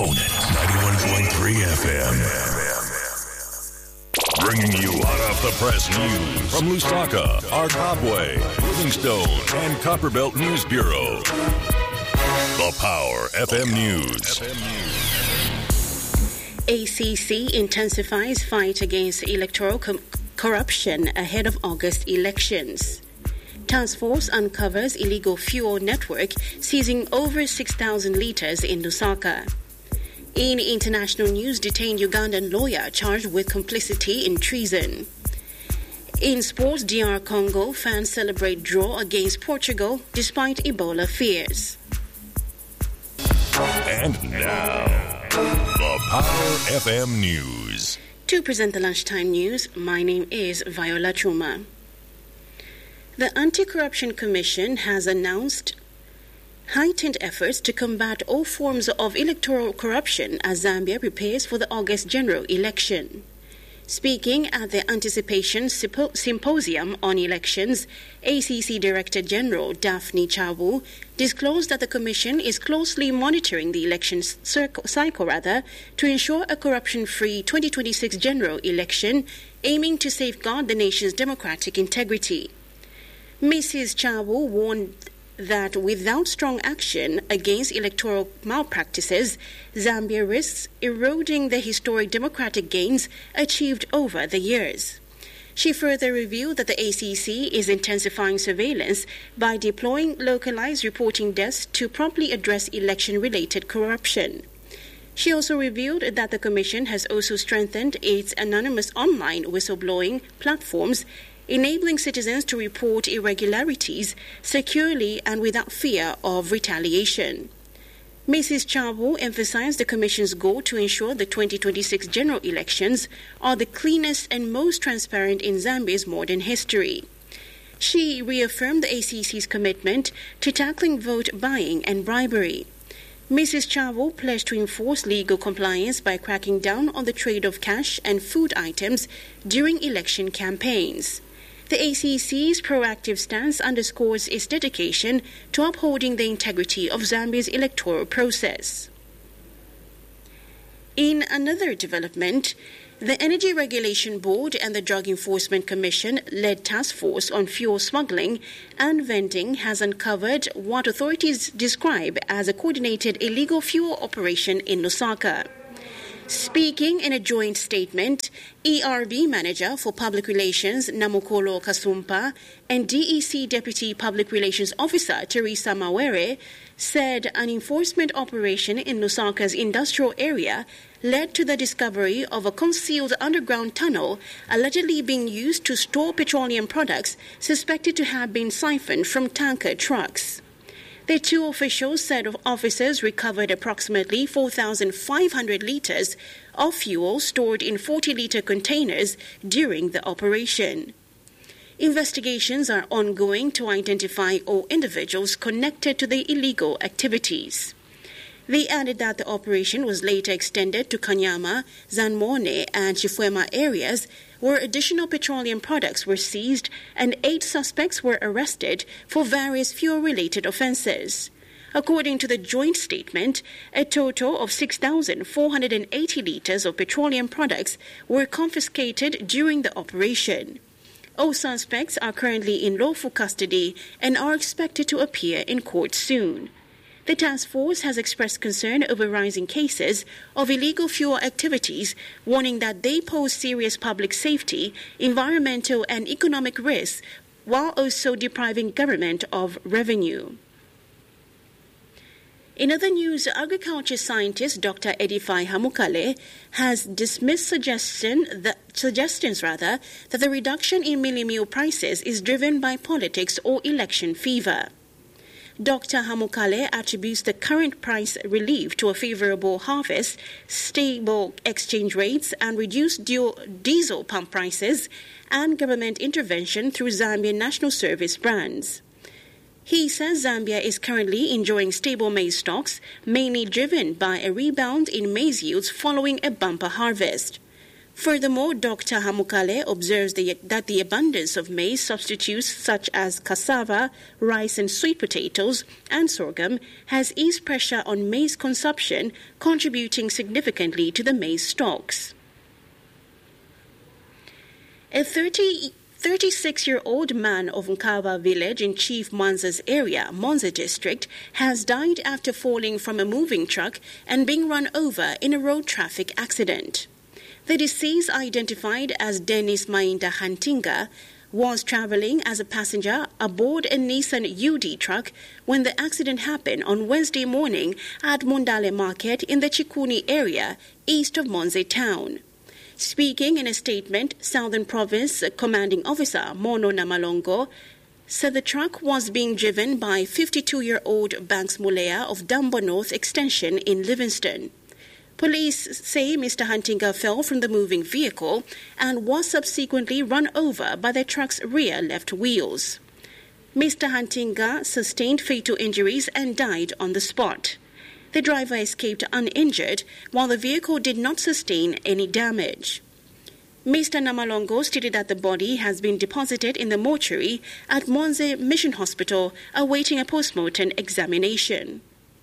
Opponent 91.3 FM. Bringing you hot off the press news from Lusaka, Argobwe, Livingstone, and Copperbelt News Bureau. The Power FM News. ACC intensifies fight against electoral corruption ahead of August elections. Task Force uncovers illegal fuel network, seizing over 6,000 litres in Lusaka. In international news, detained Ugandan lawyer charged with complicity in treason. In sports, DR Congo fans celebrate draw against Portugal despite Ebola fears. And now, the Power FM News. To present the lunchtime news, my name is Viola Chuma. The Anti-Corruption Commission has announced heightened efforts to combat all forms of electoral corruption as Zambia prepares for the August general election. Speaking at the Anticipation Symposium on Elections, ACC Director General Daphne Chabu disclosed that the Commission is closely monitoring the election cycle to ensure a corruption-free 2026 general election, aiming to safeguard the nation's democratic integrity. Mrs. Chabu warned that without strong action against electoral malpractices, Zambia risks eroding the historic democratic gains achieved over the years. She further revealed that the ACC is intensifying surveillance by deploying localized reporting desks to promptly address election-related corruption. She also revealed that the Commission has also strengthened its anonymous online whistleblowing platforms, enabling citizens to report irregularities securely and without fear of retaliation. Mrs. Chabu emphasized the Commission's goal to ensure the 2026 general elections are the cleanest and most transparent in Zambia's modern history. She reaffirmed the ACC's commitment to tackling vote buying and bribery. Mrs. Chabu pledged to enforce legal compliance by cracking down on the trade of cash and food items during election campaigns. The ACC's proactive stance underscores its dedication to upholding the integrity of Zambia's electoral process. In another development, the Energy Regulation Board and the Drug Enforcement Commission-led task force on fuel smuggling and vending has uncovered what authorities describe as a coordinated illegal fuel operation in Lusaka. Speaking in a joint statement, ERB Manager for Public Relations Namukolo Kasumpa and DEC Deputy Public Relations Officer Teresa Mawere said an enforcement operation in Lusaka's industrial area led to the discovery of a concealed underground tunnel allegedly being used to store petroleum products suspected to have been siphoned from tanker trucks. The two officials said officers recovered approximately 4,500 litres of fuel stored in 40-litre containers during the operation. Investigations are ongoing to identify all individuals connected to the illegal activities. They added that the operation was later extended to Kanyama, Zanmone, and Chifwema areas, where additional petroleum products were seized and 8 suspects were arrested for various fuel-related offences. According to the joint statement, a total of 6,480 litres of petroleum products were confiscated during the operation. All suspects are currently in lawful custody and are expected to appear in court soon. The task force has expressed concern over rising cases of illegal fuel activities, warning that they pose serious public safety, environmental and economic risks, while also depriving government of revenue. In other news, agriculture scientist Dr. Edifai Hamukale has dismissed suggestions that the reduction in mielie meal prices is driven by politics or election fever. Dr. Hamukale attributes the current price relief to a favorable harvest, stable exchange rates, and reduced diesel pump prices, and government intervention through Zambian National Service brands. He says Zambia is currently enjoying stable maize stocks, mainly driven by a rebound in maize yields following a bumper harvest. Furthermore, Dr. Hamukale observes that the abundance of maize substitutes such as cassava, rice and sweet potatoes and sorghum has eased pressure on maize consumption, contributing significantly to the maize stocks. A 36-year-old man of Nkava village in Chief Manza's area, Monza district, has died after falling from a moving truck and being run over in a road traffic accident. The deceased, identified as Dennis Mainda Hantinga, was traveling as a passenger aboard a Nissan UD truck when the accident happened on Wednesday morning at Mundale Market in the Chikuni area, east of Monza town. Speaking in a statement, Southern Province Commanding Officer Mono Namalongo said the truck was being driven by 52-year-old Banks Mulea of Dumbo North Extension in Livingston. Police say Mr. Huntinga fell from the moving vehicle and was subsequently run over by the truck's rear left wheels. Mr. Huntinga sustained fatal injuries and died on the spot. The driver escaped uninjured, while the vehicle did not sustain any damage. Mr. Namalongo stated that the body has been deposited in the mortuary at Monza Mission Hospital, awaiting a postmortem examination.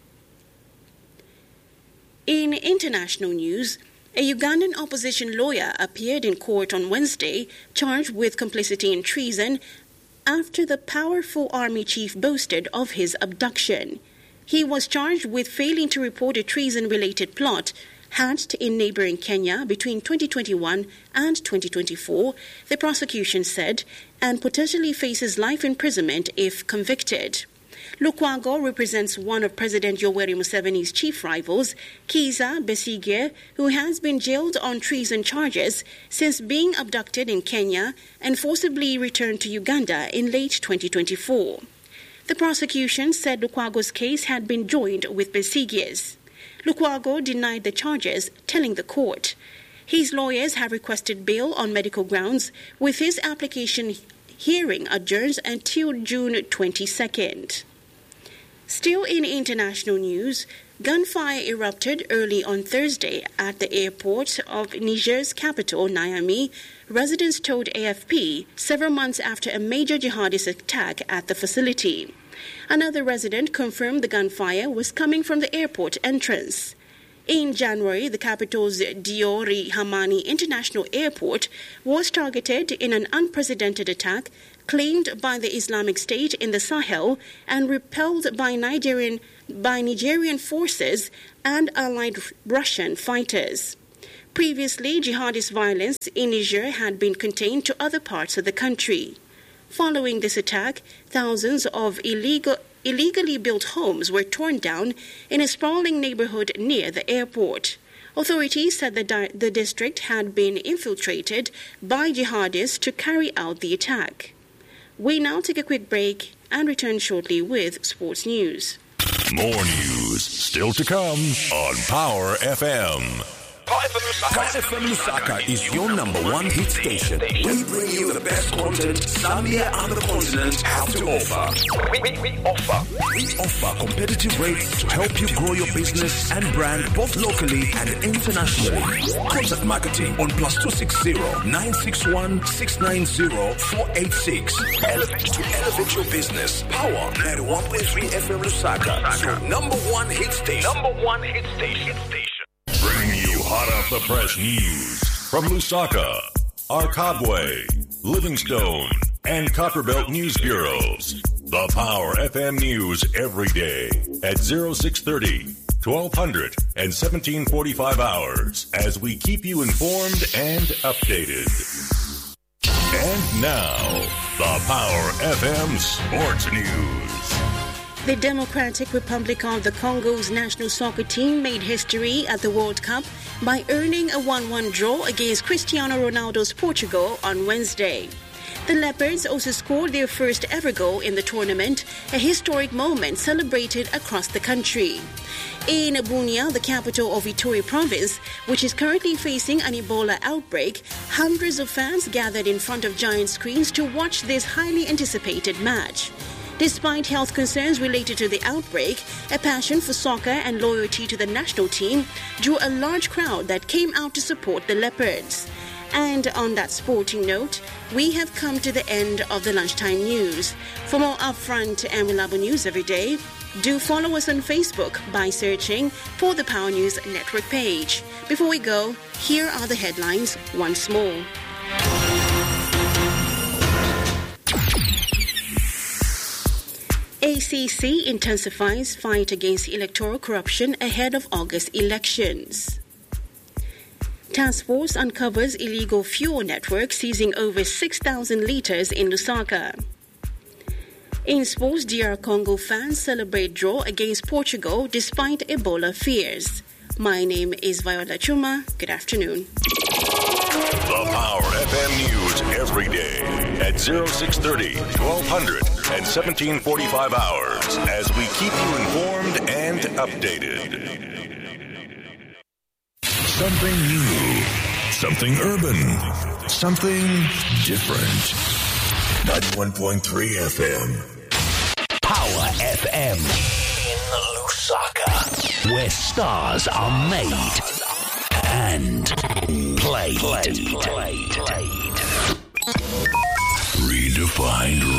In international news, a Ugandan opposition lawyer appeared in court on Wednesday, charged with complicity in treason after the powerful army chief boasted of his abduction. He was charged with failing to report a treason-related plot hatched in neighboring Kenya between 2021 and 2024, the prosecution said, and potentially faces life imprisonment if convicted. Lukwago represents one of President Yoweri Museveni's chief rivals, Kizza Besigye, who has been jailed on treason charges since being abducted in Kenya and forcibly returned to Uganda in late 2024. The prosecution said Lukwago's case had been joined with Besigye's. Lukwago denied the charges, telling the court. His lawyers have requested bail on medical grounds, with his application hearing adjourned until June 22nd. Still in international news, gunfire erupted early on Thursday at the airport of Niger's capital, Niamey, residents told AFP, several months after a major jihadist attack at the facility. Another resident confirmed the gunfire was coming from the airport entrance. In January, the capital's Diori Hamani International Airport was targeted in an unprecedented attack claimed by the Islamic State in the Sahel and repelled by Nigerian forces and allied Russian fighters. Previously, jihadist violence in Niger had been contained to other parts of the country. Following this attack, thousands of illegally built homes were torn down in a sprawling neighborhood near the airport. Authorities said the district had been infiltrated by jihadists to carry out the attack. We now take a quick break and return shortly with sports news. More news still to come on Power FM. Power FM Lusaka is your number one hit station. We bring you the best content Zambia and the continent have to offer. We offer competitive rates to help you grow your business and brand both locally and internationally. Contact marketing on +260 961 690 486. Elevate your business. Power 91.3 FM Lusaka. So number one hit station. Bringing you hot off the press news from Lusaka, Arkabwe, Livingstone, and Copperbelt News Bureaus. The Power FM News every day at 0630, 1200, and 1745 hours as we keep you informed and updated. And now, the Power FM Sports News. The Democratic Republic of the Congo's national soccer team made history at the World Cup by earning a 1-1 draw against Cristiano Ronaldo's Portugal on Wednesday. The Leopards also scored their first ever goal in the tournament, a historic moment celebrated across the country. In Bunia, the capital of Ituri province, which is currently facing an Ebola outbreak, hundreds of fans gathered in front of giant screens to watch this highly anticipated match. Despite health concerns related to the outbreak, a passion for soccer and loyalty to the national team drew a large crowd that came out to support the Leopards. And on that sporting note, we have come to the end of the lunchtime news. For more upfront and reliable news every day, do follow us on Facebook by searching for the Power News Network page. Before we go, here are the headlines once more. ACC intensifies fight against electoral corruption ahead of August elections. Task Force uncovers illegal fuel network seizing over 6,000 litres in Lusaka. In sports, DR Congo fans celebrate draw against Portugal despite Ebola fears. My name is Viola Chuma. Good afternoon. The Power FM News every day at 0630, 1200, and 1745 hours as we keep you informed and updated. Something new, something urban, something different. 91.3 FM. Power FM in Lusaka, where stars are made and played. Redefined